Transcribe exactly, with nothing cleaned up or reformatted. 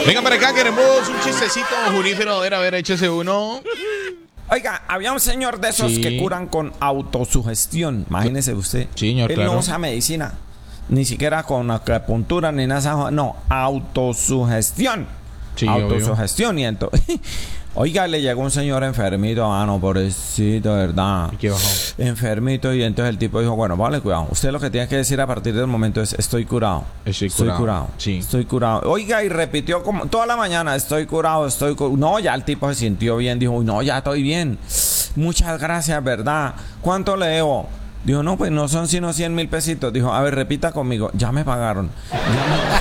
Venga para acá, queremos un chistecito junífero. A ver, a ver, échese uno. Oiga, había un señor de esos Sí. que curan con autosugestión. Imagínese usted. Sí, señor, Él claro. no usa medicina. Ni siquiera con acupuntura ni nada. No, autosugestión. Sí, autosugestión. Y entonces, oiga, le llegó un señor enfermito, ah, no, pobrecito, ¿verdad? ¿Y qué bajó? Enfermito, y entonces el tipo dijo, bueno, vale, cuidado. Usted lo que tiene que decir a partir del momento es, estoy curado. Estoy Estoy curado. curado. Sí. Estoy curado. Oiga, y repitió como toda la mañana, estoy curado, estoy curado. No, ya el tipo se sintió bien, dijo, uy, no, ya estoy bien. Muchas gracias, ¿verdad? ¿Cuánto le debo? Dijo, no, pues no son sino cien mil pesitos. Dijo, a ver, repita conmigo. Ya me pagaron. Ya me